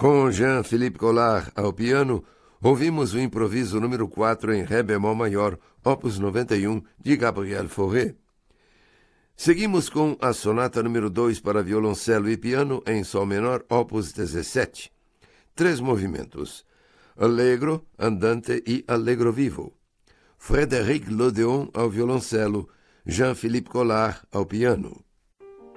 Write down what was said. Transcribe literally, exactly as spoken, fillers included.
Com Jean-Philippe Collard ao piano, ouvimos o improviso número quatro em Ré bemol maior, opus noventa e um, de Gabriel Fauré. Seguimos com a sonata número dois para violoncelo e piano em Sol menor, opus dezessete. Três movimentos: Allegro, Andante e Allegro vivo. Frédéric Lodéon ao violoncelo, Jean-Philippe Collard ao piano.